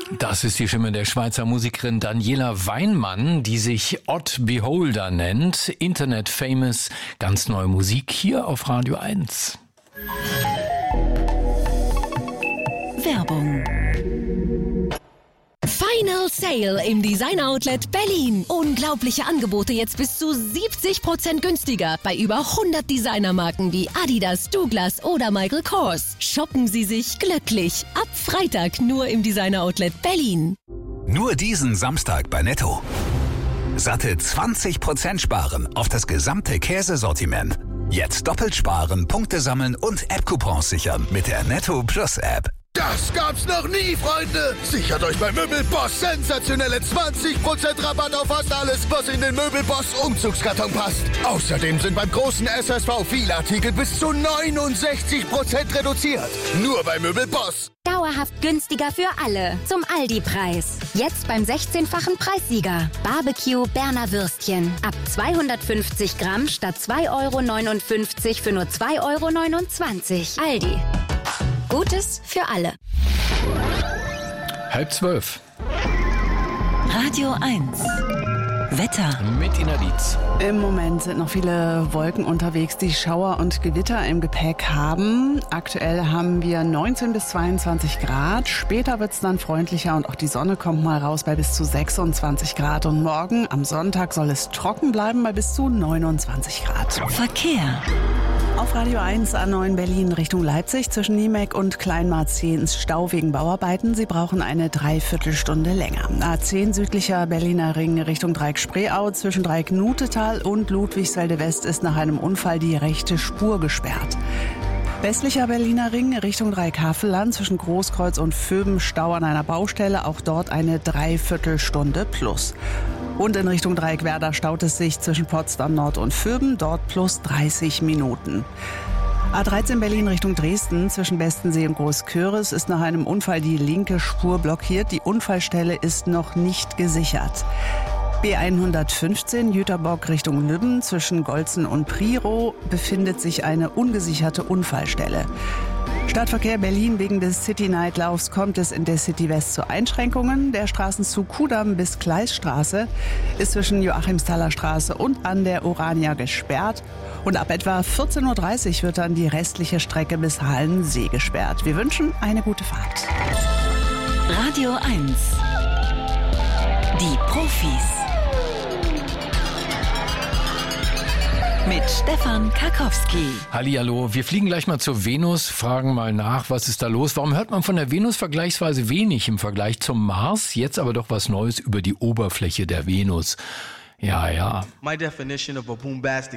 Das ist die Stimme der Schweizer Musikerin Daniela Weinmann, die sich Odd Beholder nennt. Internet famous, ganz neue Musik hier auf Radio 1. Werbung. Final Sale im Design Outlet Berlin. Unglaubliche Angebote jetzt bis zu 70% günstiger bei über 100 Designermarken wie Adidas, Douglas oder Michael Kors. Shoppen Sie sich glücklich. Ab Freitag nur im Designer Outlet Berlin. Nur diesen Samstag bei Netto. Satte 20% sparen auf das gesamte Käsesortiment. Jetzt doppelt sparen, Punkte sammeln und App-Coupons sichern mit der Netto Plus App. Das gab's noch nie, Freunde! Sichert euch bei Möbelboss sensationelle 20% Rabatt auf fast alles, was in den Möbelboss Umzugskarton passt. Außerdem sind beim großen SSV viele Artikel bis zu 69% reduziert. Nur bei Möbelboss. Dauerhaft günstiger für alle. Zum Aldi-Preis. Jetzt beim 16-fachen Preissieger. Barbecue Berner Würstchen. Ab 250 Gramm statt 2,59 € für nur 2,29 €. Aldi. Gutes für alle. 11:30. Radio 1. Wetter. Mit Ina Dietz. Im Moment sind noch viele Wolken unterwegs, die Schauer und Gewitter im Gepäck haben. Aktuell haben wir 19 bis 22 Grad. Später wird es dann freundlicher und auch die Sonne kommt mal raus bei bis zu 26 Grad. Und morgen am Sonntag soll es trocken bleiben bei bis zu 29 Grad. Verkehr. Auf Radio 1 A9 Berlin Richtung Leipzig zwischen Niemek und Kleinmarzien ist Stau wegen Bauarbeiten. Sie brauchen eine Dreiviertelstunde länger. A10 südlicher Berliner Ring Richtung Dreieck Spreeau zwischen Dreieck Nutetal und Ludwigsfelde West ist nach einem Unfall die rechte Spur gesperrt. Westlicher Berliner Ring Richtung Dreieck Havelland zwischen Großkreuz und Vöben Stau an einer Baustelle, auch dort eine Dreiviertelstunde plus. Und in Richtung Dreieck Werder staut es sich zwischen Potsdam Nord und Vöben, dort plus 30 Minuten. A13 Berlin Richtung Dresden zwischen Bestensee und Großköris ist nach einem Unfall die linke Spur blockiert. Die Unfallstelle ist noch nicht gesichert. B115 Jüterbock Richtung Lübben zwischen Golzen und Priro befindet sich eine ungesicherte Unfallstelle. Stadtverkehr Berlin wegen des City-Night-Laufs kommt es in der City West zu Einschränkungen. Der Straßenzug Kudamm bis Gleisstraße ist zwischen Joachimsthaler Straße und an der Orania gesperrt. Und ab etwa 14:30 Uhr wird dann die restliche Strecke bis Hallensee gesperrt. Wir wünschen eine gute Fahrt. Radio 1. Die Profis. Mit Stefan Karkowski. Hallihallo, wir fliegen gleich mal zur Venus, fragen mal nach, was ist da los? Warum hört man von der Venus vergleichsweise wenig im Vergleich zum Mars? Jetzt aber doch was Neues über die Oberfläche der Venus. Ja. My definition of a bombastic